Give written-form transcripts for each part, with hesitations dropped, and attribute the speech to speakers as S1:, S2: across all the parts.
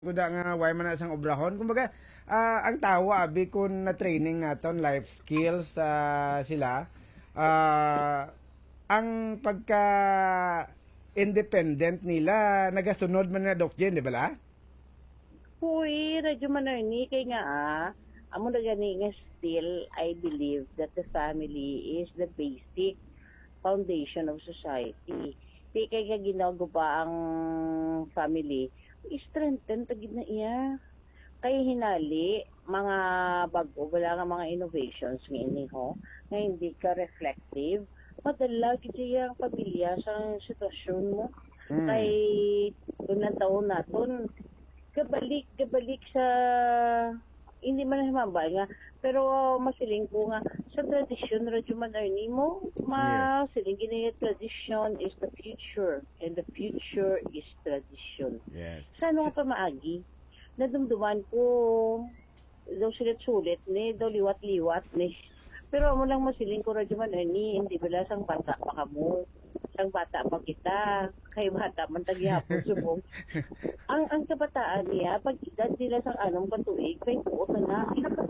S1: Kuda nga way man na sang obrahon. Kumbaga, ang tawa abi kun na training naton life skills sila. ah, ang pagka independent nila nagasunod man na Doc Jen, di ba la?
S2: Uy, radyo manarni kay nga amo na gani nga still I believe that the family is the basic foundation of society. Di kay nga ginagawa ang family, strengthen tagid na iya. Kay hinali mga bago wala nga mga innovations ngayon ho nga hindi ka reflective madala kiti ang pamilya sa sitwasyon mo. Kay unang taon naton kabalik sa hindi man humambal nga pero masiling ko nga sa tradisyon radyo man arni mo masiling gini tradition is the future and the future is tradition.
S1: Yes.
S2: Sa ano nga pa maagi nadumduman ko daw sulit-sulit ni daw liwat-liwat ni pero amo lang masiling ko radyo man arni hindi bala sang bata pa kamo sang bata pa kita kay bata man tagyapon subong ang kabataan niya pag edad nila sang anong katuig kay tuot na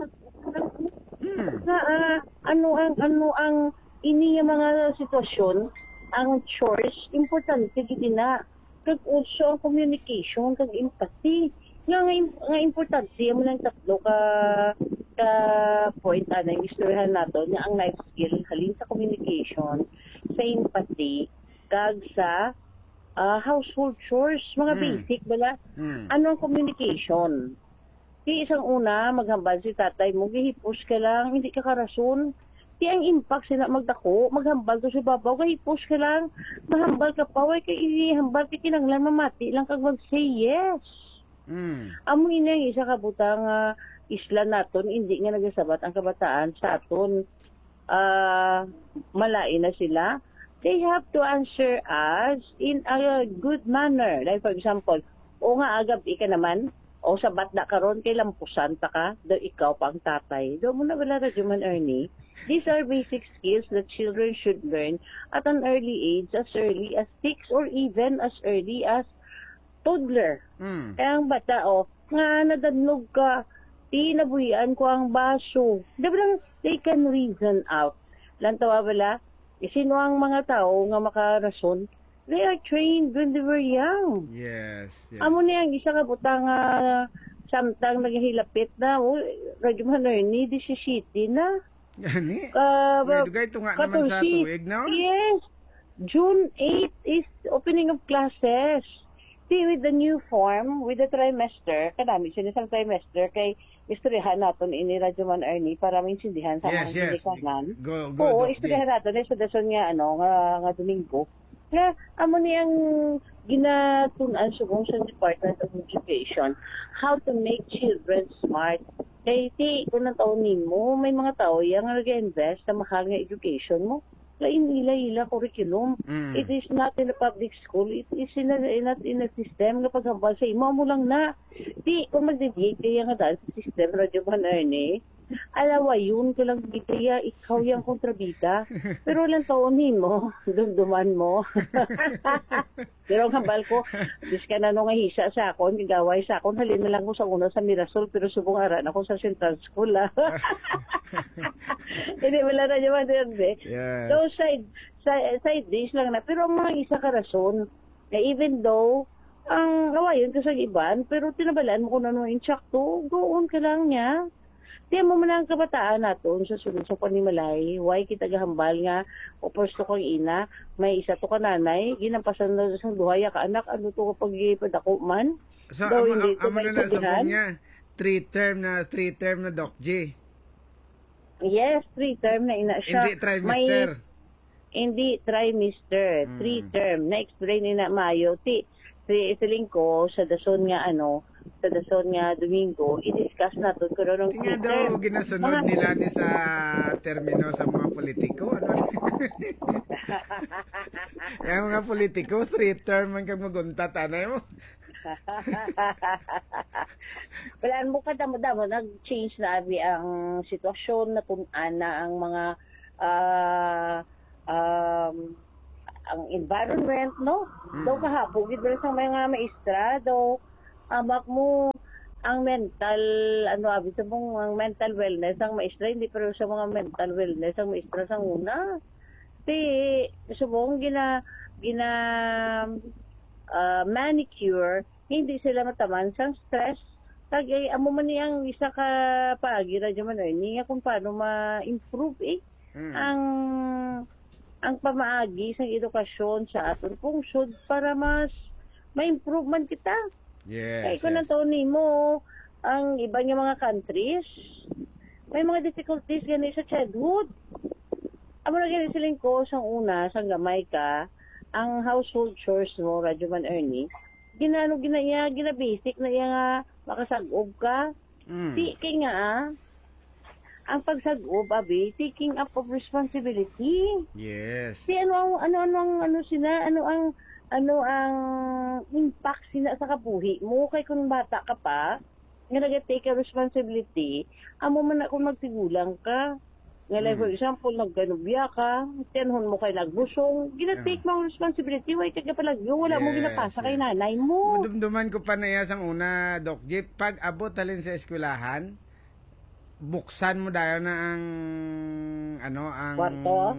S2: na ano ang ini nga mga sitwasyon ang chores importante gid na kag also ang communication kag empathy nga importante mo lang tatlo ka point yung istoryahan nato nga ang life skill halin sa communication sa empathy kag sa household chores mga basic bala ano ang communication di isang una maghambal si tatay mo gihipos ka lang hindi ka karason di ang impact sila magdako maghambal to sa babaw gihipos ka lang mahambal ka pa way kay ihambal kay kinanglan mamati lang kag mag say yes. Amo ina isa ka butang isla naton hindi nga nagasabat ang kabataan sa aton malain na sila. They have to answer us in a good manner. Like for example, o nga agab ka naman, o sabat na karon kay lampusan ta ka, do ikaw pang tatay. Do mo na wala radyo man Ernie. These are basic skills that children should learn at an early age, as early as 6 or even as early as toddler. Kaya ang bata, nga nadadnog ka, tinabuyan ko ang baso. Diba they can reason out. Lantawa bala, sino ang mga tao nga makarason? They are trained when they were young.
S1: Yes.
S2: Amo niya ang isa ka butang samtang naghihilapit na, radyo man ni 17 na.
S1: Gani? Dugay ito nga naman sa
S2: 14.
S1: tuig, no?
S2: Yes. June 8 is opening of classes. See, with the new form, with the trimester, kadami sinisang trimester, kay istoryahan natin ini Radyo Man Ernie para maintindihan sa mga sinikanan.
S1: Go,
S2: Oo, istoryahan natin sa dason nga, nga Domingo. Nga, amo niyang ginatunan subong sa Department of Education, how to make children smart. Kaya unang taon mo, may mga tao yung nag-invest sa mahal nga education mo. Ila curriculum. It is not in a public school. It is not in a system na paghambal sa imo mo lang na. Di, kung mag-deviate kaya nga dahil sa system, Radyo Man Ernie, alawa yun ka lang kaya ikaw yung kontrabida. Pero walang taonin mo, dumduman mo. Pero ang hambal ko, dis ka na nung hisa sa akon, gaway sa akon, halin na lang ko sa una sa Mirasol, pero subong aran ako sa Central School. Hindi wala na naman din.
S1: Yes.
S2: So, side dish lang na. Pero ang mga isa ka rason, na even though, ang gawayon ka sa iban, pero tinabalaan mo kung ano yung tsakto, go on ka lang niya. Tiyan mo man ang kabataan natin sa sunod sa panimalay, why kita gahambal nga, o first kong ina, may isa to ka nanay, ginampasan na sa duhaya ka anak, ano to kapag ipadako man.
S1: So, amo na sa niya, 3 term na Doc G.
S2: Yes, 3 term na ina siya.
S1: Hindi trimester.
S2: Hindi trimester, 3 term. Na-explain ni na Mayo. Siling ko sa dason nga sa dason nga Domingo, i-discuss natin kung anong
S1: tingnan daw ginasunod nila ni sa termino sa mga politiko. Ano? Yung mga politiko, 3 term man kang maguntat, anay mo?
S2: Wala mo ka damo-damo, nag-change na abi ang sitwasyon, natunan na ang mga ang environment, no? Daw kahapon, gid sa mga maestra, daw amak mo ang mental, abi sa mong ang mental wellness ang maestra, hindi pero sa mga mental wellness ang maestra sa una. Ti, subong gina manicure, hindi sila mataman sang stress. Kagay, amo man niyang isa ka paagira dyan man, niya kung paano ma-improve ang pamaagi sa edukasyon sa aton pungsod para mas ma-improve man kita. Kaya
S1: Yes,
S2: kung
S1: yes.
S2: natuni mo, ang iba niya mga countries, may mga difficulties gani sa childhood. Amo na gani siling ko sa una, sa gamay ka, ang household chores mo, Radyo Man Ernie, gina basic na iya nga makasag-ob ka. Di kay nga ang pagsag-ob, abi, taking up of responsibility.
S1: Yes.
S2: Si ano ang impact sina sa kabuhi mo kay kung bata ka pa nga nag-take a responsibility, amo man na kung magtigulang ka nga like for example nagganubya ka, tenhon mo kay nagbusong, gina-take mo ang responsibility, way kag palagyo wala mo ginapasa kay nanay mo.
S1: Madumduman ko pa na iya sang una, Doc Jeep, pag abot halin sa eskwelahan, buksan mo dayo na ang
S2: Kwarto?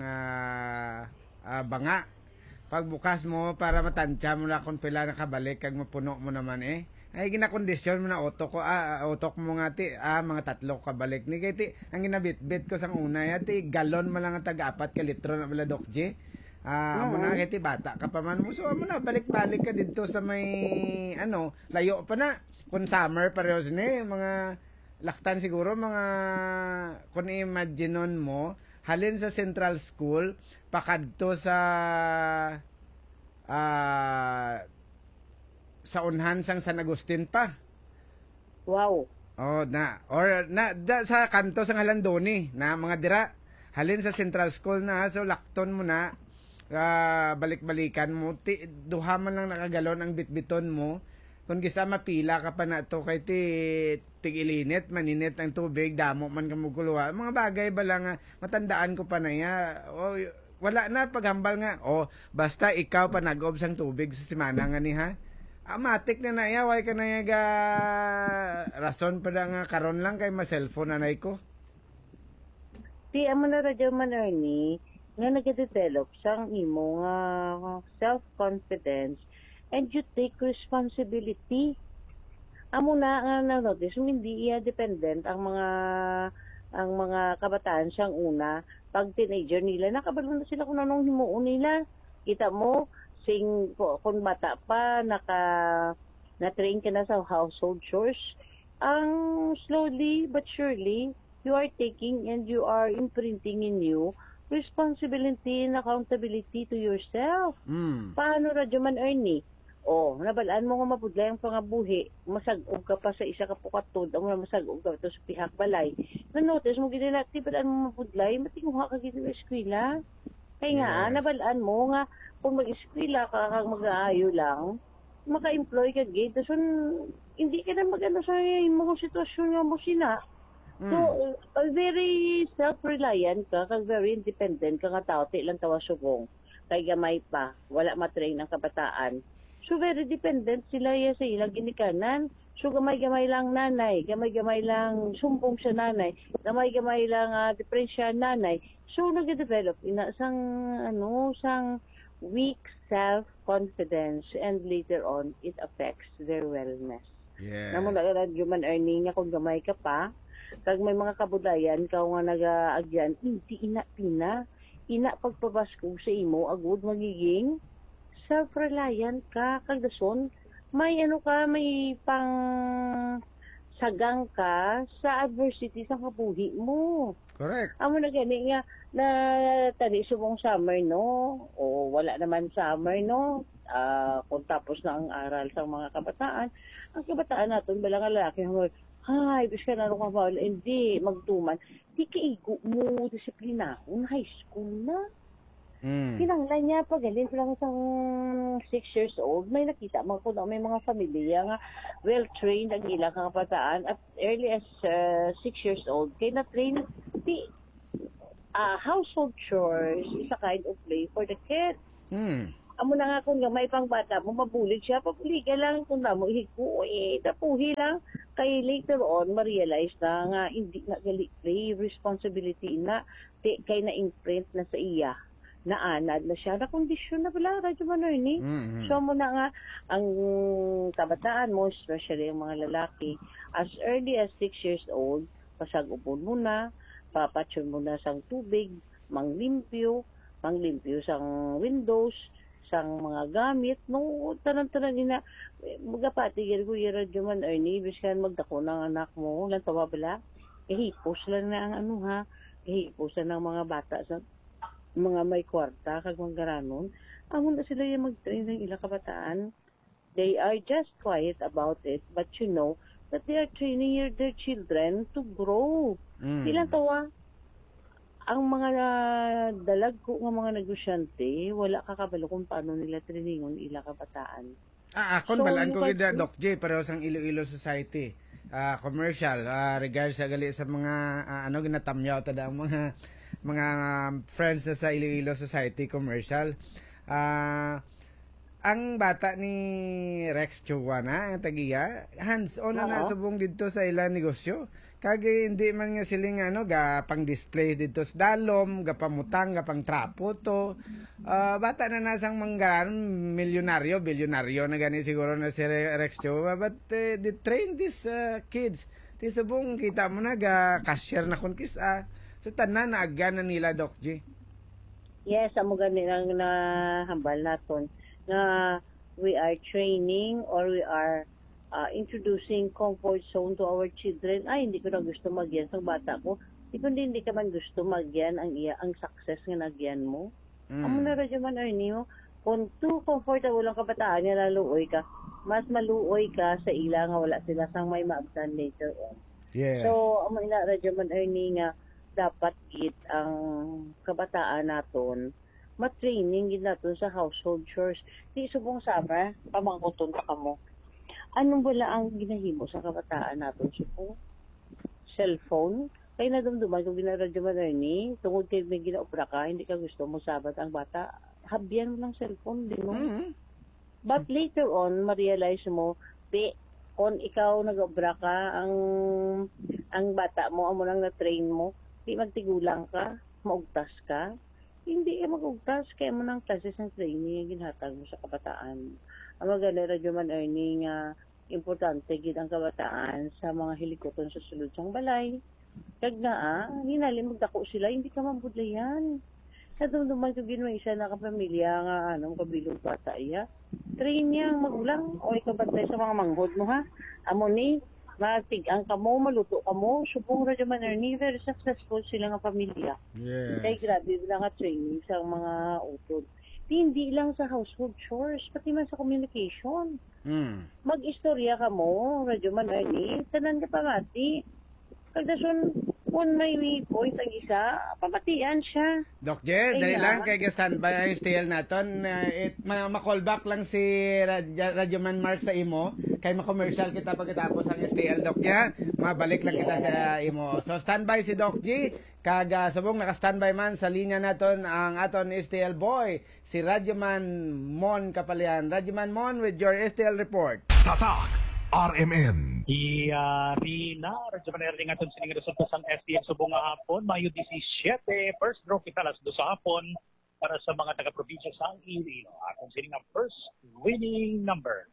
S1: banga. Pagbukas mo para matansya mo na kung pila nakabalik kag mapuno mo naman ay ginakondisyon mo na utok mo nga mga 3 kabalik ni kay ti ang ginabitbit ko sang una ti galon mo lang ang tag-4 ka litro na bala Doc G. Amo na kay ti bata ka pa man mo, so amo na balik-balik ka dito sa may layo pa na kung summer parehas ni mga laktan siguro mga kung imaginon mo halin sa Central School pakadto sa unhan sang San Agustin pa.
S2: Wow.
S1: Sa kanto sang Halandoni na mga dira halin sa Central School na, so lakton mo na balik-balikan mo duha man lang nakagalon ang bitbiton mo. Kung gisa mapila ka pa na to kay tigilinit, maninit ang tubig, damo man ka muguluha. Mga bagay ba lang matandaan ko pa na ya. Wala na paghambal nga. Basta ikaw pa nag-ob sang tubig sa simana nga ni ha. Matik na ya, way ka na ga rason pa na nga karon lang kay ma-cellphone nanay ko.
S2: Di amo na Radyo Man Ernie nga nag-develop sang imo nga self-confidence and you take responsibility. Amo na nga na-notice, hindi iya dependent ang mga kabataan siyang una. Pag teenager nila, nakabalo na sila kung anong himuon nila. Kita mo, kung bata pa, na-train ka na sa household chores, ang slowly but surely, you are taking and you are imprinting in you responsibility and accountability to yourself. Paano Radyo Man Ernie? Nabalaan mo nga mabudlay ang pangabuhi, masag-og ka pa sa isa ka pukatod, ang masag-og ka to sa pihak balay. Na-notice mo ginila, balaan mo mabudlay, matinguha ka ginila eskwela. Kaya nga, nabalaan mo nga, kung mag-eskwela ka, kang mag-aayo lang, maka-employ ka gid, so hindi ka na mag-ano sa mga sitwasyon nga mo sina. So, very self-reliant ka, kag very independent ka nga tao, ti lang tawa subong. Kay gamay pa, wala matrain ang kabataan. So, very dependent sila sa ilang ginikanan. So, gamay-gamay lang nanay, gamay-gamay lang sumbong sa nanay, gamay-gamay lang depresya nanay. So, nag-develop sang weak self-confidence and later on, it affects their wellness.
S1: Yes.
S2: Namun na human earning nga kung gamay ka pa, kag may mga kabudayan ka nga nag-agyan, hindi ina pagpabasko sa imo, agud magiging self-reliant ka, kagdason, may may pang sagang ka sa adversity sa kabuhi mo.
S1: Correct.
S2: Amo na gani nga na tani subong summer no, o wala naman summer no, kung tapos na ang aral sa mga kabataan, ang kabataan naton balang lalaki ay, bis ka na ka ba? Hindi, magtuman. Di kaigo mo, disiplinahon, high school na. Kinanglan niya, pagaling lang isang 6 years old, may nakita mo ko na may mga familia nga well-trained ang ilang kabataan at early as 6 years old. Kaya na-train, household chores is a kind of play for the kids. Amo na nga kung may pang bata mo, mabulig siya, pabuligan lang kung na mo ihiku, tapuhi lang. Kay later on, ma-realize na nga, hindi na gali play responsibility na, kay na-imprint na sa iya, na anad na siya, na kondisyon na pala, Radyo Manorni. So mo na nga, ang kabataan mo, especially ang mga lalaki, as early as 6 years old, pasagupon mo na, papatsyon mo na sang tubig, manglimpyo sang windows, sang mga gamit, no, tanan-tanan na, magapatigil ko yung Radyo Manorni, biskan magdako ng anak mo, lang tawa bala, hipos lang na ang ano ha, hipos lang ng mga bata sa mga may kwarta, kag mga garanon, amo na sila yung mag-train ng ilang kabataan. They are just quiet about it, but you know that they are training their children to grow. Ilang tawa, ang mga dalag ko ng mga negosyante, wala kakabalo kung paano nila triningon ilang kabataan.
S1: Akon, balaan ko gida, Doc J, pero sang Iloilo Society. Commercial, regards sa gali sa mga, ginatamyaw tada ang mga friends na sa Iloilo Society commercial. Ang bata ni Rex Chuwana, ang tagiya, hands-on na subong dito sa ilang negosyo. Kagi hindi man nga siling ga pang display dito sa dalom, ga pamutang, ga pang trapo to. Bata na nasang manggaran, milyonaryo, bilyonaryo na gani siguro na si Rex Chuwana. But they train these kids. Di subong kita mo na ga cashier na kunkis So tanan na agyan na nila, Doc G.
S2: Yes, amo gani ang nahambal naton na we are training or we are introducing comfort zone to our children. Ay, hindi ko na gusto magyan sa bata ko. Hindi ka man gusto magyan ang success nga nagyan mo. Amo na Radyo Manorni mo, kung too comfortable ang kabataan nga naluoy ka, mas maluoy ka sa ila nga wala sila sang may maabtan later on.
S1: Yes.
S2: So, amo ina Radyo Manorni nga dapat git ang kabataan naton matraining gid naton sa household chores. Di subong sama, pamangkuton ka mo. Anong wala ang ginahimo sa kabataan naton subong? Cellphone? Kaya nadumduman kung Radyo Manorni, tungod kay may ginaopra ka, hindi ka gusto mo sabat ang bata, habyan mo lang cellphone, di mo? But later on, ma-realize mo, kung ikaw nag-obra ka, ang bata mo, amo lang na-train mo, di magtigulang ka, maugtas ka, hindi ka mag-ugtas, kaya mo ng classes ng training yung ginhatag mo sa kabataan. Ang maganda Radyo Manorni nga importante gid ang kabataan sa mga hilikoton sa sulod sang balay. Kag na hinali magdako sila, hindi ka mabudlayan. Nadumduman ko ginoy isa na kapamilya nga kabilog bata iya. Train niya ang magulang o ikabatay sa mga manghod mo ha. Amo ni matig-ang kamo, maluto kamo, subong Radyo Manorni, very successful sila nga pamilya.
S1: Yes.
S2: Kaya grabe lang nga training sa mga utod. Hindi lang sa household chores, pati man sa communication. Mag-istorya ka mo, Radyo Manorni, tanan ka pamati. Pagdason, kung may point ang isa, pamatian siya.
S1: Doc J, dali lang kay standby ang STL naton. Ma-callback lang si Radyo Man Mark sa imo. Kay ma-commercial kita pagkatapos ang STL, Doc J. Mabalik lang kita sa imo. So standby si Doc G. Kaga subong naka-standby man sa linya naton ang aton STL boy, si Radyo Man Mon Kapalian. Radyo Man Mon with your STL report.
S3: Tatak RMN.
S4: Iyari na, Radyo Manorni nga itong sininga resulta sa STL subong nga hapon, Mayo 17, first draw kita alas 2 sa hapon para sa mga taga-probinsya sa Iloilo. Atong sininga first winning number.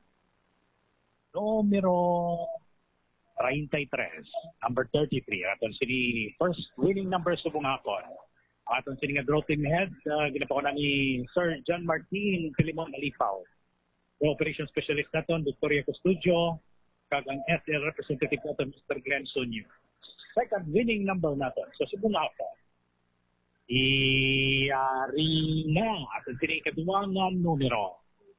S4: Numero 33, number 33. Atong sininga first winning number subong hapon. Atong sininga draw team head, ginapako na ni Sir John Martin Pilimon Alifaw. Operation Specialist naton, Victoria Custodio, kag ang SL representative naton, Mr. Glenn Sonyo. Second winning number naton. So, subong ako. Iyari na at ang tinikaduwangan numero.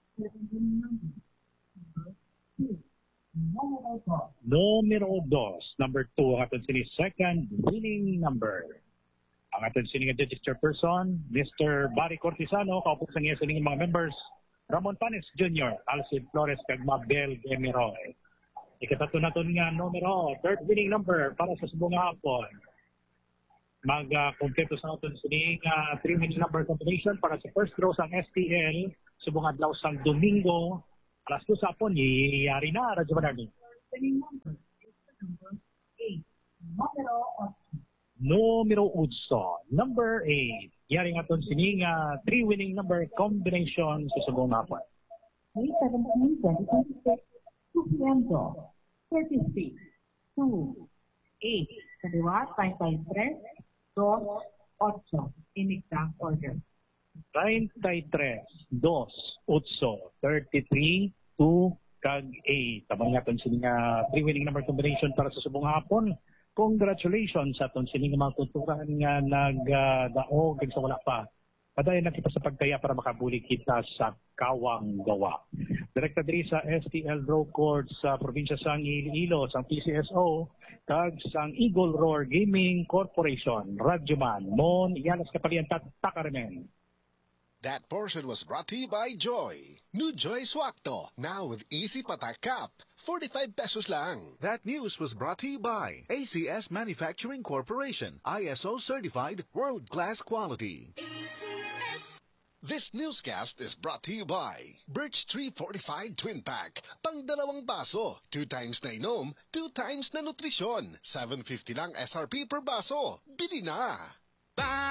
S4: Numero 2, number 2, ang aton sini second winning number. Ang aton sini registered person, Mr. Barry Cortisano, kaupos sa nga sining mga members, Ramon Panes Jr., Alcid Flores, kag Mabel Gemiroy. Ikatato naton nga numero, third winning number para sa subong hapon. Mag-kompleto sa naton sining 3 winning number combination para sa first draw sa STL subong adlaw sang Domingo, alas 2 sa hapon, yari na, Radyo Manarni. Numero 8, number 8. Yari nga itong sining 3 winning number combination sa subong hapon.
S5: 17, 2026, 200, 36, 2, 8, kaliwa, 553, 2, 8, in exact order.
S4: 33, 2, 8, 33, 2, kag 8. Tabang nga itong sining 3 winning number combination para sa subong hapon. Congratulations sa itong sining mga kulturan nga nagdaog sa wala pa. Padayon na kita sa pagkaya para makabuli kita sa Kawang Gawa. Direkta diri sa STL Row Court sa probinsya sang Iloilo, sang PCSO, kag sang Eagle Roar Gaming Corporation, Radyoman, Mon, Yalas Kapalian, Takarmen.
S6: That portion was brought to you by Joy. New Joy Swakto, now with Easy Patak Cup. 45 pesos lang.
S3: That news was brought to you by ACS Manufacturing Corporation, ISO certified world-class quality.
S6: This newscast is brought to you by Birch Tree Fortified Twin Pack. Pang 2 baso, 2 times na inom, 2 times na nutrisyon. 750 lang SRP per baso. Bili na!